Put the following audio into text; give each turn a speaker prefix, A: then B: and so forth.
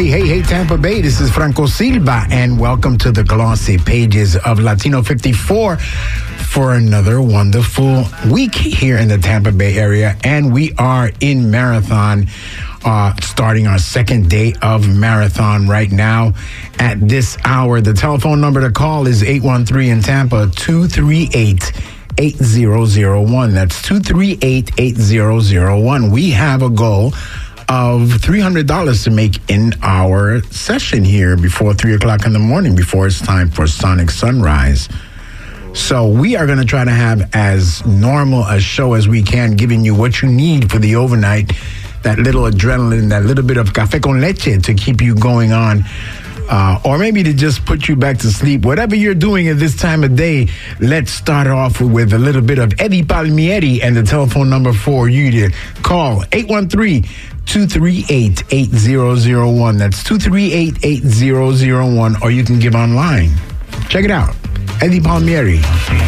A: Hey, Tampa Bay. This is Franco Silva, and welcome to the glossy pages of Latino 54 for another wonderful week here in the Tampa Bay area. And we are in Marathon, starting our second day of Marathon right now at this hour. The telephone number to call is 813 in Tampa, 238-8001. That's 238-8001. We have a goal of $300 to make in our session here before 3 o'clock in the morning, before it's time for Sonic Sunrise. So we are going to try to have as normal a show as we can, giving you what you need for the overnight, that little adrenaline, that little bit of café con leche to keep you going on. Or maybe to just put you back to sleep. Whatever you're doing at this time of day, let's start off with a little bit of Eddie Palmieri, and the telephone number for you to call, 813-238-8001. That's 238-8001, or you can give online. Check it out. Eddie Palmieri.